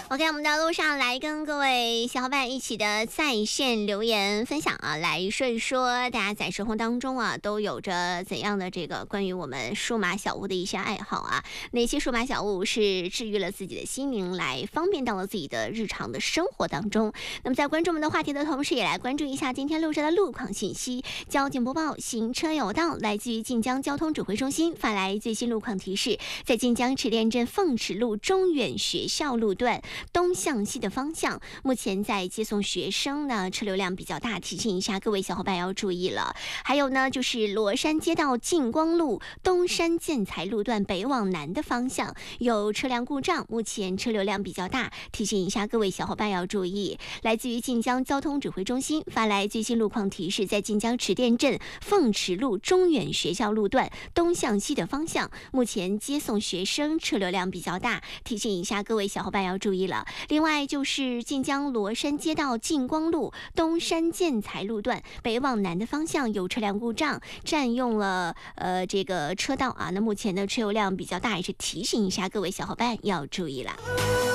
OK， 我们的路上来跟各位小伙伴一起的在线留言分享啊，来说一说大家在生活当中啊都有着怎样的这个关于我们数码小物的一些爱好啊？哪些数码小物是治愈了自己的心灵，来方便到了自己的日常的生活当中？那么在关注我们的话题的同时，也来关注一下今天路上的路况信息。交警播报：行车有道，来自于晋江交通指挥中心发来最新路况提示，在晋江池店镇凤池路中远学校路段。东向西的方向，目前在接送学生呢，车流量比较大，提醒一下各位小伙伴要注意了。还有呢，就是罗山街道晋光路东山建材路段北往南的方向有车辆故障，目前车流量比较大，提醒一下各位小伙伴要注意。来自于晋江交通指挥中心发来最新路况提示，在晋江池店镇凤池路中远学校路段东向西的方向，目前接送学生车流量比较大，提醒一下各位小伙伴要注意了。另外就是晋江罗山街道晋光路东山建材路段北往南的方向有车辆故障，占用了这个车道啊，那目前的车流量比较大，也是提醒一下各位小伙伴要注意了。